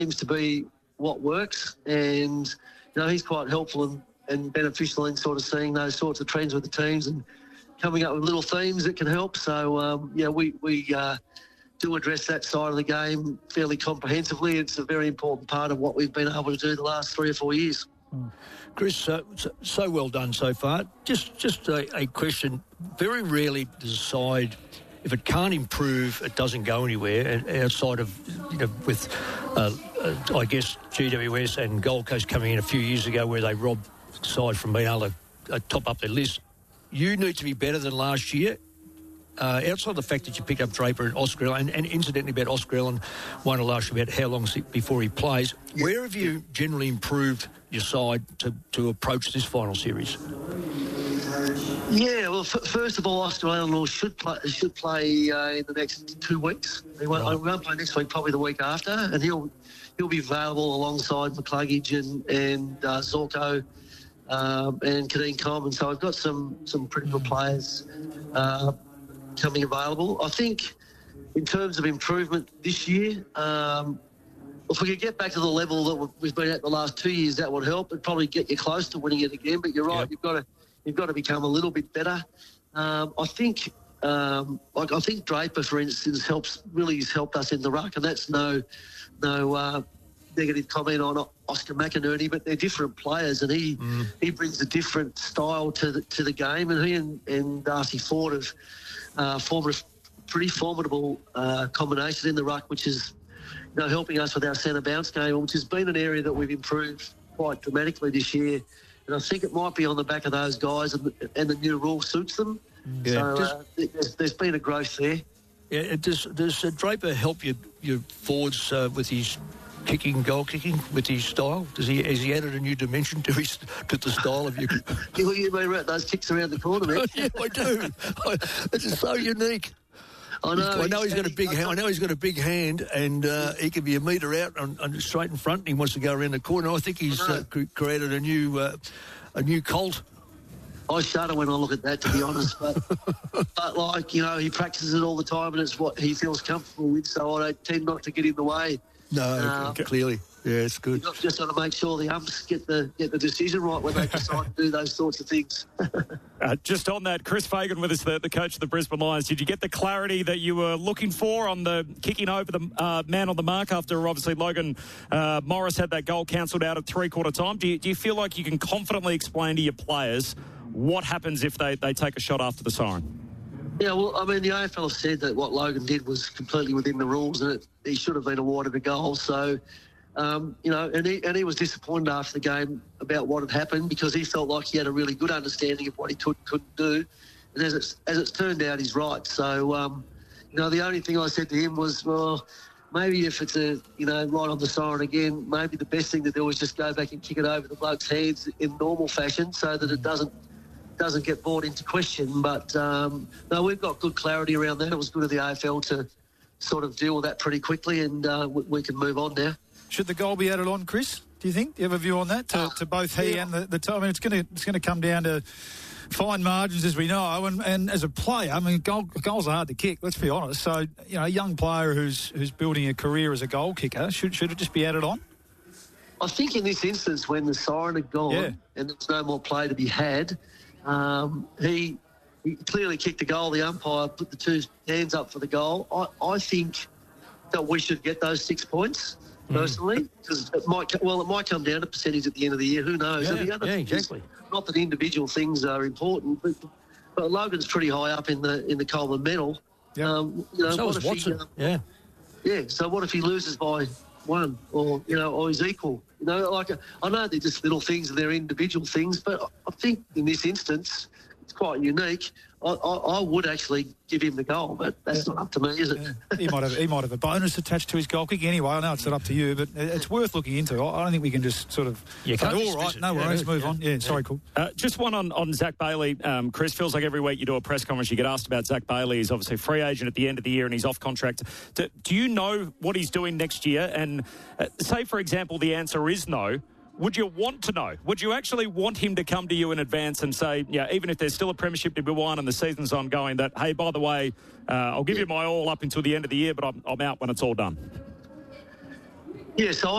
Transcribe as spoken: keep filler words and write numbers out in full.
seems to be what works, and you know he's quite helpful and, and beneficial in sort of seeing those sorts of trends with the teams and coming up with little themes that can help. So um, yeah, we we uh, do address that side of the game fairly comprehensively. It's a very important part of what we've been able to do the last three or four years. Mm. Chris, uh, so, so well done so far. Just just a, a question. Very rarely does a side, if it can't improve, it doesn't go anywhere. Outside of, you know, with, uh, uh, I guess, G W S and Gold Coast coming in a few years ago where they robbed the side from being able to uh, top up their list. You need to be better than last year. Uh, outside the fact that you pick up Draper and Oscar, and, and incidentally about Oscar Allen, one will ask you about how long before he plays. Yeah. Where have you generally improved your side to, to approach this final series? Yeah, well, f- first of all, Oscar Allen should play, should play uh, in the next two weeks. He won't, right. won't play next week, probably the week after, and he'll he'll be available alongside McCluggage and, and uh, Zorko um, and Kadeem Coleman. So I've got some, some pretty good players uh, coming available. I think in terms of improvement this year, um, if we could get back to the level that we've been at the last two years, that would help. It'd probably get you close to winning it again. But you're right, yep. you've got to you've got to become a little bit better. Um, I think, um, like I think Draper, for instance, helps really has helped us in the ruck, and that's no no uh, negative comment on Oscar McInerney, but they're different players, and he mm. he brings a different style to the to the game, and he and, and Darcy Ford have uh, formed a pretty formidable uh, combination in the ruck, which is you know helping us with our centre bounce game, which has been an area that we've improved quite dramatically this year. And I think it might be on the back of those guys, and the, and the new rule suits them. Yeah. So Just, uh, there's, there's been a growth there. Yeah, does does uh, Draper help your your forwards uh, with his kicking, goal kicking, with his style? Does he has he added a new dimension to his to the style of your? you you mean right, those kicks around the corner, man? Yeah, I do. I, it's just so unique. I know. I know he's got a big hand. I know he's got a big hand, and uh, he can be a metre out and, and straight in front. And he wants to go around the corner. I think he's uh, created a new uh, a new cult. I shudder when I look at that, to be honest. But, but like you know, he practices it all the time, and it's what he feels comfortable with. So I don't tend not to get in the way. No, um, clearly, yeah, it's good. You've just got to make sure the umps get the get the decision right when they decide to do those sorts of things. uh, just on that, Chris Fagan with us, the, the coach of the Brisbane Lions. Did you get the clarity that you were looking for on the kicking over the uh, man on the mark after obviously Logan uh, Morris had that goal cancelled out at three-quarter time? Do you, do you feel like you can confidently explain to your players what happens if they, they take a shot after the siren? Yeah, well, I mean, the A F L said that what Logan did was completely within the rules, and it, he should have been awarded a goal. So, um, you know, and he, and he was disappointed after the game about what had happened because he felt like he had a really good understanding of what he could, couldn't do. And as it's, as it's turned out, he's right. So, um, you know, the only thing I said to him was, well, maybe if it's a, you know, right on the siren again, maybe the best thing to do is just go back and kick it over the bloke's hands in normal fashion so that it doesn't doesn't get brought into question. But um, no, we've got good clarity around that. It was good of the A F L to sort of deal with that pretty quickly, and uh, we, we can move on now. Should the goal be added on, Chris? Do you think? Do you have a view on that to, uh, to both he yeah. and the, the team? I mean, it's going to it's going to come down to fine margins, as we know, and, and as a player, I mean, goal, goals are hard to kick. Let's be honest. So, you know, a young player who's who's building a career as a goal kicker, should should it just be added on? I think in this instance, when the siren had gone yeah. and there's no more play to be had. Um, he, he clearly kicked a goal. The umpire put the two hands up for the goal. I, I think that we should get those six points personally, because mm. it might well it might come down to percentage at the end of the year. Who knows? Yeah, the other yeah exactly. Not that individual things are important, but but Logan's pretty high up in the in the Coleman medal. Yeah. Um, you know, so what is Watson. He, um, yeah. Yeah. So what if he loses by one, or you know, or he's equal? You know, like I know they're just little things and they're individual things, but I think in this instance it's quite unique. I, I, I would actually give him the goal, but that's yeah. not up to me, is it? Yeah. He might have he might have a bonus attached to his goal kick anyway. I know it's not up to you, but it's worth looking into. I don't think we can just sort of you say, all right, no worries, yeah, move yeah. on. Yeah, sorry, cool. Uh, just one on, on Zach Bailey. Um, Chris, feels like every week you do a press conference, you get asked about Zach Bailey. He's obviously a free agent at the end of the year and he's off contract. Do, do you know what he's doing next year? And uh, say, for example, the answer is no. Would you want to know? Would you actually want him to come to you in advance and say, yeah, even if there's still a premiership to be won and the season's ongoing, that, hey, by the way, uh, I'll give you my all up until the end of the year, but I'm, I'm out when it's all done? Yeah, so